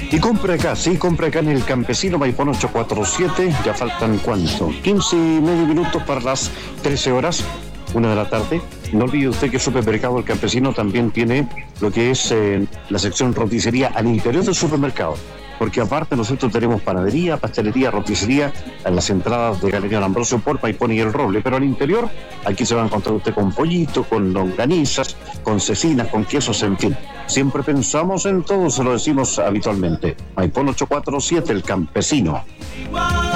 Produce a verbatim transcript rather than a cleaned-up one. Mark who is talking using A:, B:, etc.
A: Y compra acá, sí, compra acá en el Campesino, Maipón ocho cuatro siete. Ya faltan, ¿cuánto? quince y medio minutos para las trece horas, una de la tarde. No olvide usted que el supermercado El Campesino también tiene lo que es eh, la sección roticería al interior del supermercado. Porque aparte nosotros tenemos panadería, pastelería, roticería en las entradas de Galería Ambrosio por Maipón y El Roble, pero al interior aquí se va a encontrar usted con pollito, con longanizas, con cecinas, con quesos, en fin. Siempre pensamos en todo, se lo decimos habitualmente. Maipón ocho cuatro siete, El Campesino.